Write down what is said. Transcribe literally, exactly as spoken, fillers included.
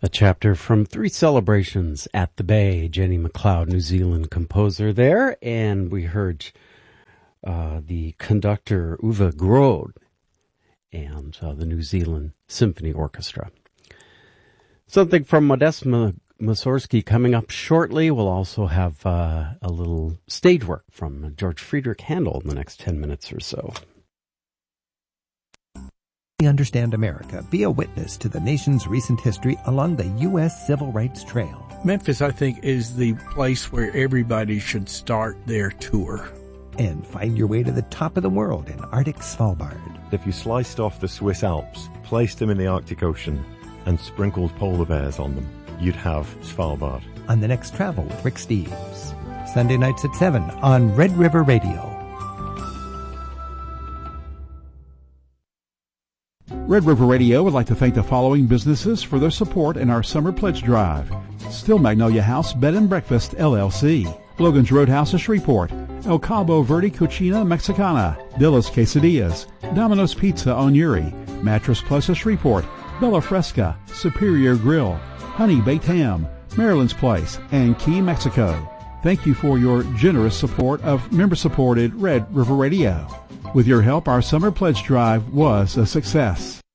A chapter from Three Celebrations at the Bay. Jenny McLeod, New Zealand composer there. And we heard uh, the conductor Uwe Grode and uh, the New Zealand Symphony Orchestra. Something from Modest Mussorgsky coming up shortly. We'll also have uh, a little stage work from George Friedrich Handel in the next ten minutes or so. Understand America. Be a witness to the nation's recent history along the U S Civil Rights Trail. Memphis, I think, is the place where everybody should start their tour. And find your way to the top of the world in Arctic Svalbard. If you sliced off the Swiss Alps, placed them in the Arctic Ocean, and sprinkled polar bears on them, you'd have Svalbard. On the next Travel with Rick Steves. Sunday nights at seven on Red River Radio. Red River Radio would like to thank the following businesses for their support in our summer pledge drive. Still Magnolia House Bed and Breakfast, L L C. Logan's Roadhouse of Shreveport. El Cabo Verde Cucina Mexicana. Dilla's Quesadillas. Domino's Pizza on Uri. Mattress Plus of Shreveport. Bella Fresca. Superior Grill. Honey Baked Ham. Maryland's Place. And Key, Mexico. Thank you for your generous support of member-supported Red River Radio. With your help, our summer pledge drive was a success.